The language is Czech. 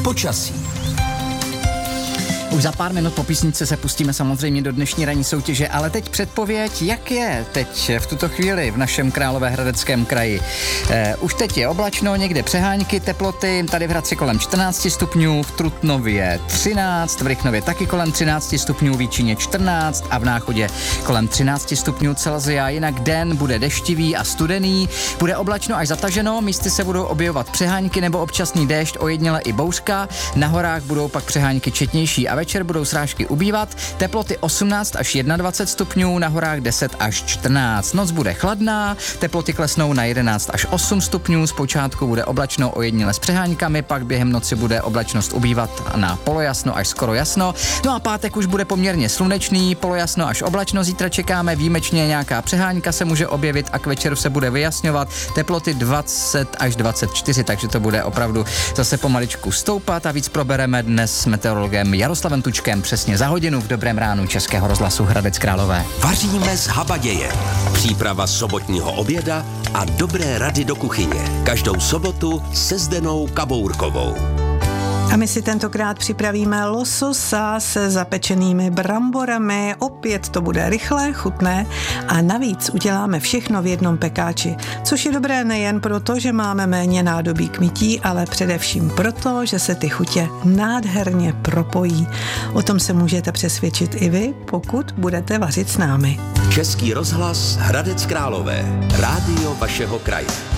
Počasí. Už za pár minut po písničce se pustíme samozřejmě do dnešní ranní soutěže, ale teď předpověď, jak je teď v tuto chvíli v našem Královéhradeckém kraji. Už teď je oblačno, někde přehánky, teploty, tady v Hradci kolem 14 stupňů, v Trutnově 13, v Rychnově taky kolem 13 stupňů, v Jíčíně 14 a v Náchodě kolem 13 stupňů Celsia. Jinak den bude deštivý a studený, bude oblačno až zataženo, místy se budou objevovat přehánky nebo občasný déšť, ojediněle i bouřka, na horách budou pak přehánky četnější a večer budou srážky ubývat, teploty 18 až 21 stupňů, na horách 10 až 14. Noc bude chladná, teploty klesnou na 11 až 8 stupňů, zpočátku bude oblačno ojediněle s přehánkami, pak během noci bude oblačnost ubývat na polojasno až skoro jasno. No a pátek už bude poměrně slunečný, polojasno až oblačno, zítra čekáme výjimečně nějaká přehánka se může objevit a k večeru se bude vyjasňovat, teploty 20 až 24, takže to bude opravdu zase pomaličku stoupat a víc probereme dnes s meteorologem Jaroslavem Tučkem přesně za hodinu v Dobrém ránu Českého rozhlasu Hradec Králové. Vaříme z habaděje. Příprava sobotního oběda a dobré rady do kuchyně. Každou sobotu se Zdenou Kabourkovou. A my si tentokrát připravíme lososa se zapečenými bramborami. Opět to bude rychlé, chutné a navíc uděláme všechno v jednom pekáči. Což je dobré nejen proto, že máme méně nádobí k mytí, ale především proto, že se ty chutě nádherně propojí. O tom se můžete přesvědčit i vy, pokud budete vařit s námi. Český rozhlas Hradec Králové. Rádio vašeho kraje.